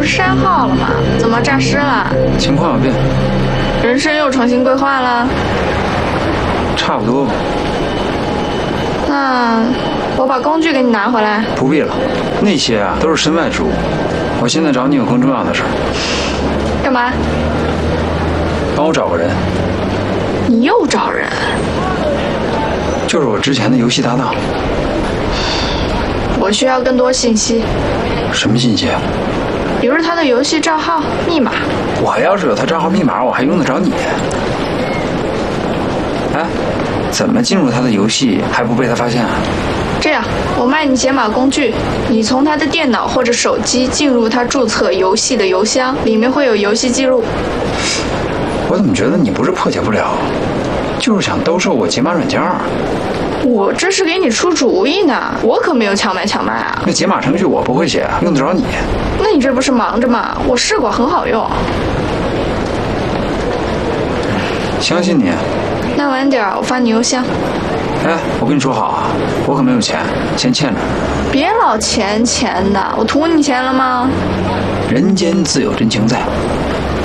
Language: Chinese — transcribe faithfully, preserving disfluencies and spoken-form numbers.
删号了吗？怎么诈尸了？ 情况有变， 人生又重新规划了？ 差不多吧。 那我把工具给你拿回来。 不必了，那些啊都是身外之物。我现在找你有更重要的事儿。 干嘛？ 帮我找个人。 你又找人？ 就是我之前的游戏搭档。 我需要更多信息。 什么信息？ 比如他的游戏账号、密码。 我要是有他账号密码，我还用得着你？哎，怎么进入他的游戏还不被他发现啊？ 这样，我卖你解码工具，你从他的电脑或者手机进入他注册游戏的邮箱，里面会有游戏记录。 我怎么觉得你不是破解不了，就是想兜售我解码软件？ 我这是给你出主意呢，我可没有强买强卖啊。 那解码程序我不会写，用得着你？ 那你这不是忙着吗？我试过，很好用。 相信你。 那晚点我发你邮箱。 哎，我跟你说好啊，我可没有钱，先欠着。 别老钱钱的，我图你钱了吗？ 人间自有真情在。